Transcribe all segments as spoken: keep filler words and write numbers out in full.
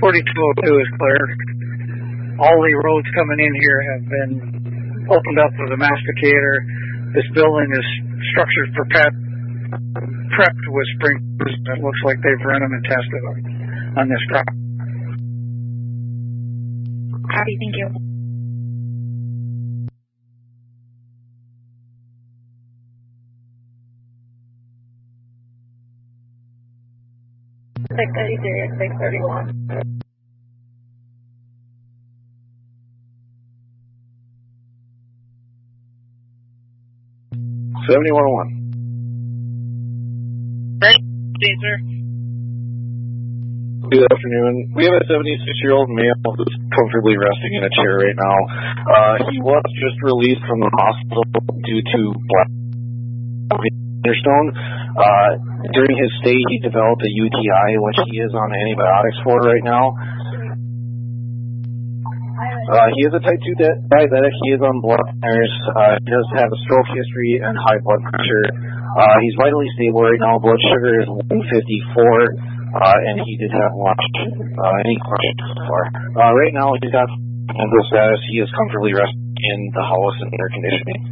forty-two oh two is clear. All the roads coming in here have been opened up with a masticator. This building is structured for prep, prepped with sprinklers. It looks like they've run them and tested them on this property. Copy, thank you. six thirty-three and six thirty-one. seventy-one oh one. Right, sir. Good afternoon. We have a seventy-six-year-old male who's comfortably resting in a chair right now. Uh, he was just released from the hospital due to black stone. Uh, during his stay, he developed a U T I, which he is on antibiotics for right now. Uh, he is a type two diabetic. He is on blood thinners. Uh, he does have a stroke history and high blood pressure. Uh, he's vitally stable right now. Blood sugar is one fifty-four, uh, and he did have lunch. Uh, any questions so far? Uh, right now, he's got mental status. He is comfortably resting in the house in air conditioning.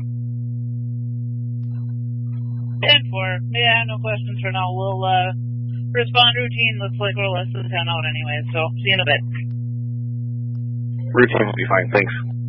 ten four. Yeah, no questions for now. We'll uh, respond routine. Looks like we're less than ten out anyway, so see you in a bit. Routine will be fine. Thanks.